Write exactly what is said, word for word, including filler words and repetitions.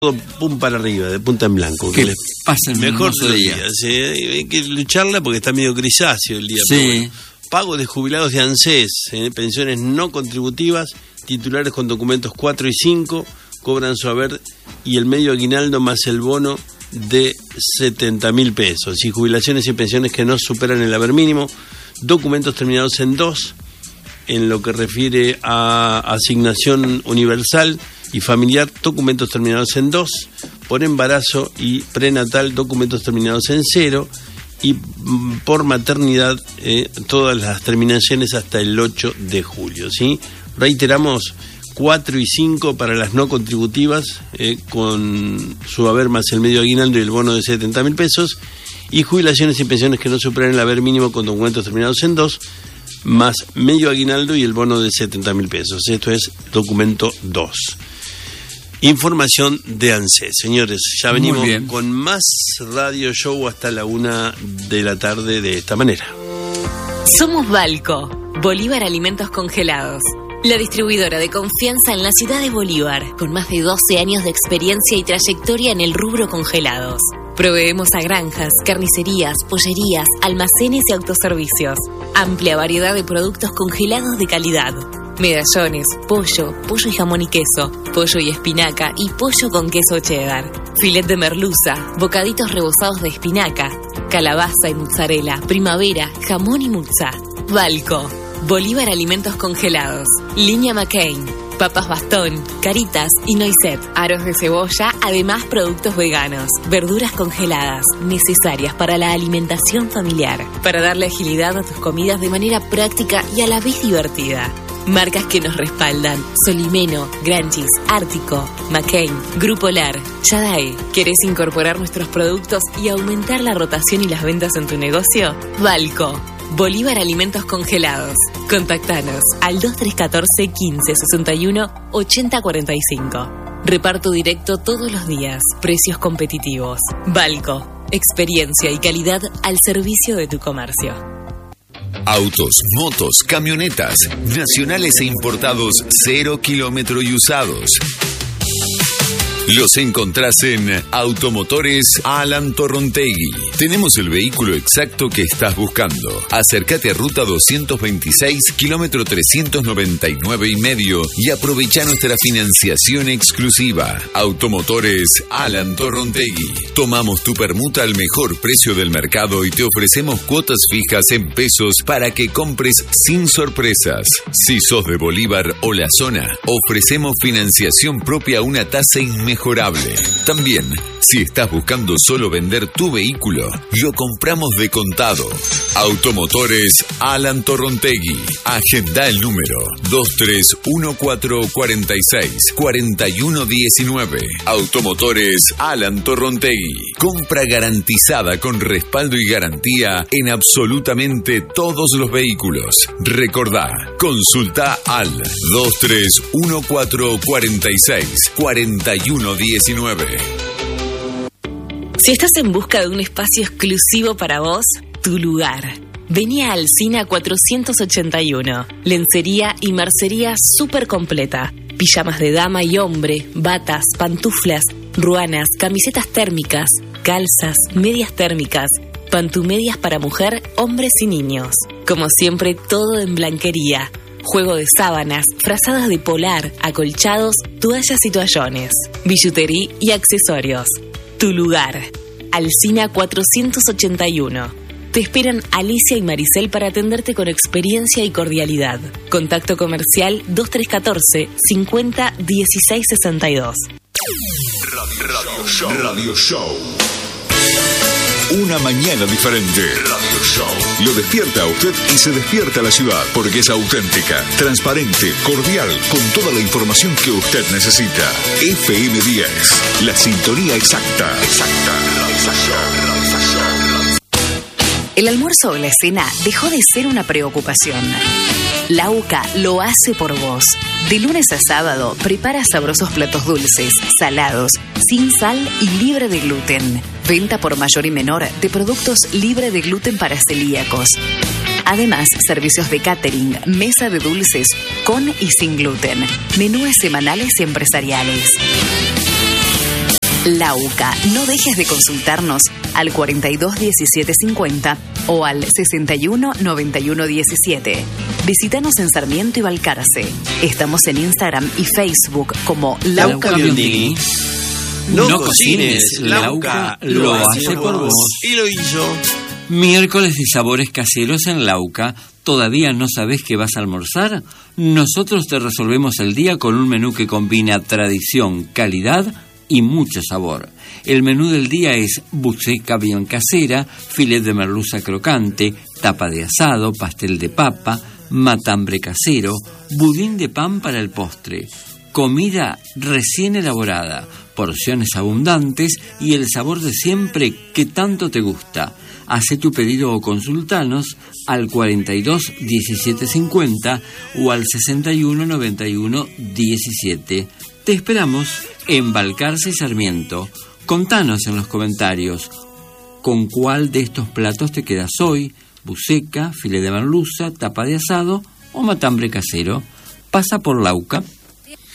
pum para arriba, de punta en blanco. Que les pasen mejor un día. día. Sí, hay que lucharla porque está medio grisáceo el día. Sí. Pero bueno, pago de jubilados de ANSES, eh, pensiones no contributivas, titulares con documentos cuatro y cinco, cobran su haber y el medio aguinaldo más el bono de setenta mil pesos. Y jubilaciones y pensiones que no superan el haber mínimo, documentos terminados en dos, en lo que refiere a asignación universal y familiar, documentos terminados en dos, por embarazo y prenatal, documentos terminados en cero, y por maternidad, eh, todas las terminaciones hasta el ocho de julio, ¿sí? Reiteramos, cuatro y cinco para las no contributivas, eh, con su haber más el medio aguinaldo y el bono de setenta mil pesos, y jubilaciones y pensiones que no superan el haber mínimo con documentos terminados en dos, más medio aguinaldo y el bono de setenta mil pesos. Esto es documento dos. Información de ANSES. Señores, ya venimos con más Radio Show hasta la una de la tarde de esta manera. Somos Balco, Bolívar Alimentos Congelados, la distribuidora de confianza en la ciudad de Bolívar, con más de doce años de experiencia y trayectoria en el rubro congelados. Proveemos a granjas, carnicerías, pollerías, almacenes y autoservicios. Amplia variedad de productos congelados de calidad. Medallones, pollo, pollo y jamón y queso, pollo y espinaca y pollo con queso cheddar. Filet de merluza, bocaditos rebozados de espinaca, calabaza y mozzarella, primavera, jamón y muzza. Balco, Bolívar Alimentos Congelados, Línea McCain, papas bastón, caritas y noisette, aros de cebolla, además productos veganos, verduras congeladas, necesarias para la alimentación familiar, para darle agilidad a tus comidas de manera práctica y a la vez divertida. Marcas que nos respaldan: Solimeno, Granchis, Ártico, McCain, Grupo Lar, Yadae. ¿Querés incorporar nuestros productos y aumentar la rotación y las ventas en tu negocio? Balco, Bolívar Alimentos Congelados. Contactanos al dos tres uno cuatro, quince, sesenta y uno, ochenta cuarenta y cinco. Reparto directo todos los días. Precios competitivos. Balco, experiencia y calidad al servicio de tu comercio. Autos, motos, camionetas, nacionales e importados, cero kilómetro y usados. Los encontrás en Automotores Alan Torrontegui. Tenemos el vehículo exacto que estás buscando. Acércate a Ruta doscientos veintiséis, kilómetro trescientos noventa y nueve y medio y aprovecha nuestra financiación exclusiva. Automotores Alan Torrontegui. Tomamos tu permuta al mejor precio del mercado y te ofrecemos cuotas fijas en pesos para que compres sin sorpresas. Si sos de Bolívar o la zona, ofrecemos financiación propia a una tasa inmejorable. Mejorable. También, si estás buscando solo vender tu vehículo, lo compramos de contado. Automotores Alan Torrontegui. Agenda el número dos tres uno cuatro, cuatro seis, cuatro uno uno nueve. Automotores Alan Torrontegui. Compra garantizada con respaldo y garantía en absolutamente todos los vehículos. Recordá, consulta al dos tres uno cuatro, cuatro seis, cuatro uno diecinueve. Si estás en busca de un espacio exclusivo para vos, tu lugar. Vení a Alsina cuatrocientos ochenta y uno. Lencería y mercería súper completa. Pijamas de dama y hombre, batas, pantuflas, ruanas, camisetas térmicas, calzas, medias térmicas, pantumedias para mujer, hombres y niños. Como siempre, todo en blanquería. Juego de sábanas, frazadas de polar, acolchados, toallas y toallones, billutería y accesorios. Tu lugar. Alsina cuatrocientos ochenta y uno. Te esperan Alicia y Maricel para atenderte con experiencia y cordialidad. Contacto comercial dos tres uno cuatro, cincuenta, dieciséis sesenta y dos. Radio, Radio Show. Radio Show. Una mañana diferente. Radio Show. Lo despierta a usted y se despierta la ciudad porque es auténtica, transparente, cordial, con toda la información que usted necesita. F M diez, la sintonía exacta. Exacta. Realización. Realización. El almuerzo o la cena dejó de ser una preocupación. La UCA lo hace por vos. De lunes a sábado, prepara sabrosos platos dulces, salados, sin sal y libre de gluten. Venta por mayor y menor de productos libre de gluten para celíacos. Además, servicios de catering, mesa de dulces con y sin gluten, menúes semanales y empresariales. Lauca. No dejes de consultarnos al cuarenta y dos diecisiete cincuenta o al sesenta y uno noventa y uno diecisiete. Visítanos en Sarmiento y Balcarce. Estamos en Instagram y Facebook como Lauca Biondini. No, no cocines, Lauca lo hace por vos. Y lo hizo. Miércoles de sabores caseros en Lauca. ¿Todavía no sabés qué vas a almorzar? Nosotros te resolvemos el día con un menú que combina tradición, calidad y mucho sabor. El menú del día es buceca bien casera, filet de merluza crocante, tapa de asado, pastel de papa, matambre casero, budín de pan para el postre. Comida recién elaborada, porciones abundantes y el sabor de siempre que tanto te gusta. Hacé tu pedido o consultanos al cuarenta y dos diecisiete cincuenta o al sesenta y uno noventa y uno diecisiete. Te esperamos en Balcarce y Sarmiento. Contanos en los comentarios con cuál de estos platos te quedas hoy: buceca, filet de merluza, tapa de asado o matambre casero. Pasa por Lauca.